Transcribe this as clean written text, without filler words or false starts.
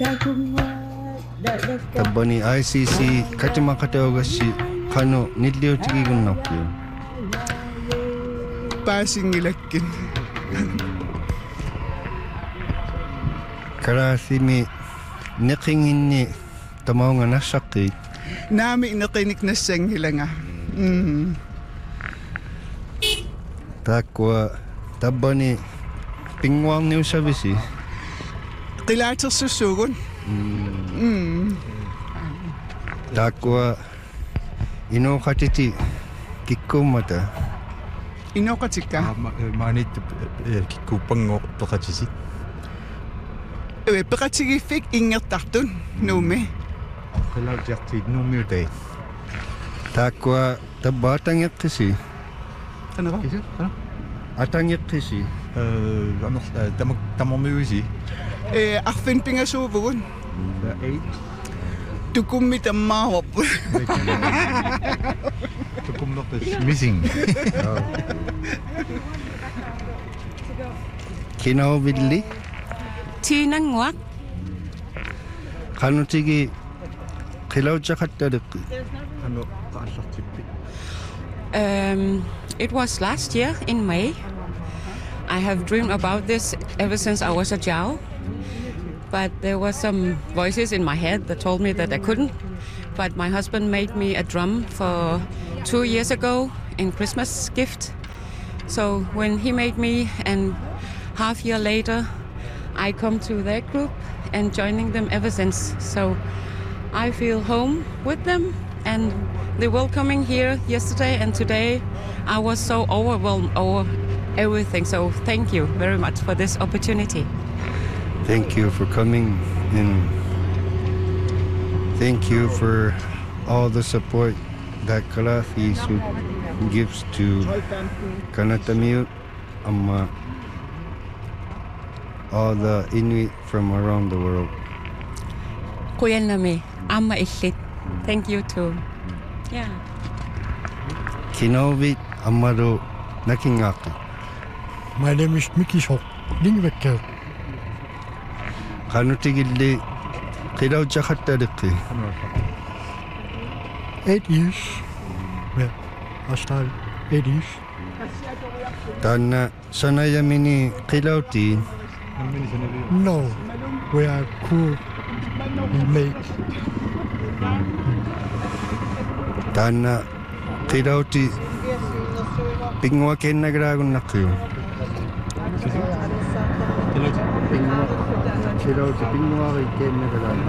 Tabbani ICC katimakataogashi kano nilliutigigunnerpio. Paasingilakkin. Karaasimi neqinginni tamaunganarsaqqi. Naami neqinik nassangilanga. Taakwa tabbani pinguarniusavisi. Qilaatersussuugun. Taakwa inuqatiti kikkuummata. Inoqatikka. Maanit kikkuuppangoq peqatisi. Peqatigiffik ingertartun nuumi. Qilaujartiit nuumiutei. Taakwa tabbaatangeqqisi. Qanera. Atangeqqisi. Tamormiuisi. Arfin pingasuuvugun. Tukummi tammaawap. Tukumnertas missing. Kinauvilli Tinanguaq. qanutigi qilauchaqattaliqqi. Ano qaallartippi. It was last year in May. I have dreamed about this ever since I was a child. But there were some voices in my head that told me that I couldn't. But my husband made me a drum for 2 years ago in Christmas gift. So when he made me, and half year later, I come to their group and joining them ever since. So I feel home with them, and the welcoming here yesterday and today, I was so overwhelmed over everything. So thank you very much for this opportunity. Thank you for coming, and thank you for all the support that Kalathi gives to Kanatamiut, all the Inuit from around the world. Kuyanami, amma illit. Thank you too. Yeah. Kinovit Amado Nakingaki. My name is Mickey Shok, Lingwekker. Kanutigilli Qilauchaqattaliqqi. 8 years. Well, I started 8 years. Tanna sanayamini qilauti. No, we are cool. We make. Tanna qilauti pingwa kennagraagunnaqqiu. Qilauti pingwa kennagraagu.